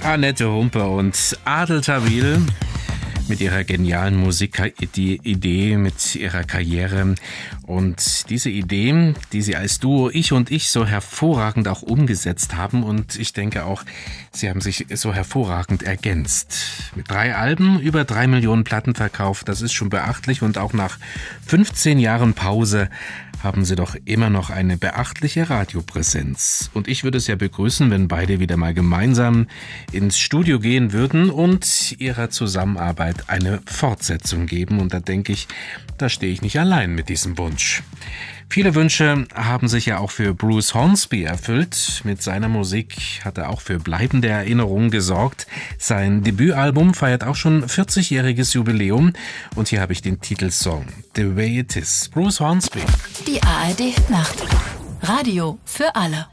Annette Humpe und Adel Tawil mit ihrer genialen Musikidee, mit ihrer Karriere. Und diese Idee, die sie als Duo Ich und Ich so hervorragend auch umgesetzt haben. Und ich denke auch, sie haben sich so hervorragend ergänzt. Mit 3 Alben, über 3 Millionen Platten verkauft, das ist schon beachtlich. Und auch nach 15 Jahren Pause haben sie doch immer noch eine beachtliche Radiopräsenz. Und ich würde es ja begrüßen, wenn beide wieder mal gemeinsam ins Studio gehen würden und ihrer Zusammenarbeit eine Fortsetzung geben. Und da denke ich, da stehe ich nicht allein mit diesem Wunsch. Viele Wünsche haben sich ja auch für Bruce Hornsby erfüllt. Mit seiner Musik hat er auch für bleibende Erinnerungen gesorgt. Sein Debütalbum feiert auch schon 40-jähriges Jubiläum. Und hier habe ich den Titelsong The Way It Is. Bruce Hornsby. Die ARD Nacht. Radio für alle.